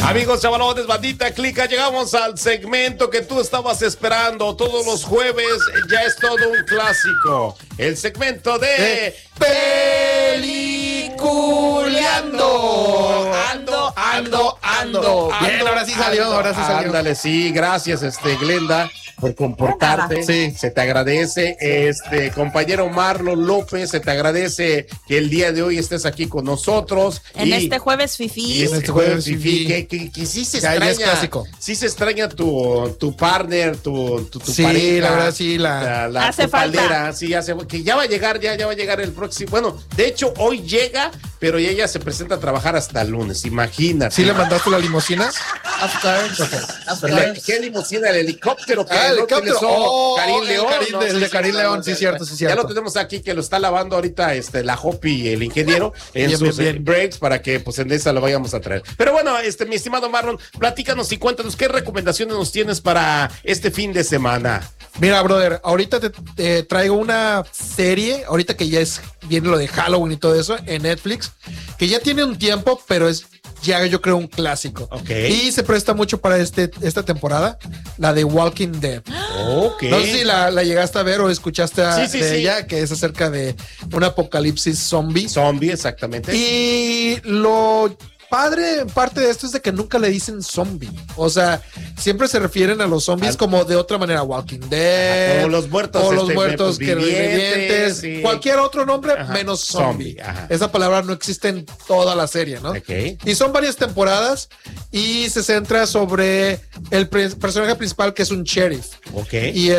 Amigos, chavalones, bandita, clica, llegamos al segmento que tú estabas esperando todos los jueves, ya es todo un clásico, el segmento de Peliculeando. Ando. Bien, ahora sí salió. Ándale, sí, gracias, Glenda, por comportarte. Sí, se te agradece. Compañero Marlon López, se te agradece que el día de hoy estés aquí con nosotros. En este jueves fifí. Que sí se extraña. Ya es clásico. Sí se extraña tu partner, tu Sí, pareja. la verdad, sí. Hace tu falta. paldera, sí, que ya va a llegar el próximo. Bueno, de hecho, hoy llega, pero ella se presenta a trabajar hasta el lunes, imagínate. ¿Sí le mandaste la limusina? ¿Qué limusina? El helicóptero que el helicóptero. Karim León. El de Karim León, sí, cierto. Ya lo tenemos aquí, que lo está lavando ahorita la Hopi, el ingeniero, en Bien, sus bien. breaks, para que pues en esa lo vayamos a traer. Pero bueno, mi estimado Marlon, platícanos y cuéntanos qué recomendaciones nos tienes para este fin de semana. Mira, brother, ahorita te traigo una serie, ahorita que viene lo de Halloween y todo eso, en Netflix, que ya tiene un tiempo, pero es ya yo creo un clásico. Ok. Y se presta mucho para esta temporada, la de Walking Dead. Ok. No sé si la llegaste a ver o escuchaste Sí. ella, que es acerca de un apocalipsis zombie. Zombie, exactamente. Y lo padre en parte de esto es de que nunca le dicen zombie. O sea, siempre se refieren a los zombies como de otra manera, Walking Dead. Como los muertos. O los muertos que vivientes. Sí. Cualquier otro nombre menos Zombie, zombie. ajá. Esa palabra no existe en toda la serie, ¿no? Ok. Y son varias temporadas y se centra sobre el personaje principal, que es un sheriff. Ok. Y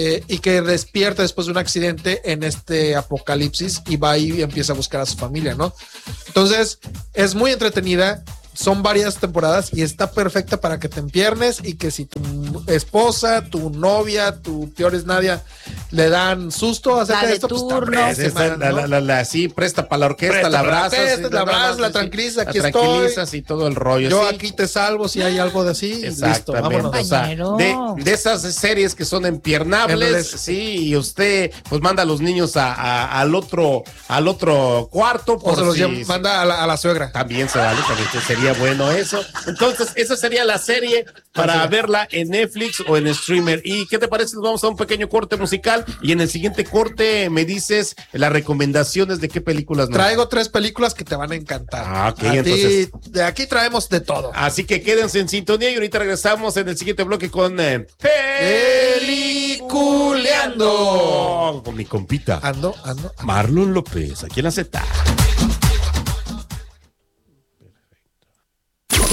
que despierta después de un accidente en este apocalipsis y va y empieza a buscar a su familia, ¿no? Entonces, es muy entretenida. Son varias temporadas y está perfecta para que te empiernes y que si tu esposa, tu novia, tu peor Nadia le dan susto acerca de esto, turno. pues Sí, presta para la orquesta, la abrazas. la tranquilizas, aquí la tranquilizas y todo el rollo. Yo sí. aquí te salvo si hay algo de así. Listo, vámonos. O sea, de esas series que son empiernables, sí, y usted pues manda a los niños al otro cuarto. O se los manda a la suegra. También se vale, también sería bueno eso. Entonces, esa sería la serie para verla en Netflix o en streamer. ¿Y qué te parece? Nos vamos a un pequeño corte musical y en el siguiente corte me dices las recomendaciones de qué películas nos... Traigo 3 películas que te van a encantar. Ok, entonces... De aquí traemos de todo. Así que quédense en sintonía y ahorita regresamos en el siguiente bloque con Peliculeando. Con mi compita Ando. Marlon López, aquí en la Z.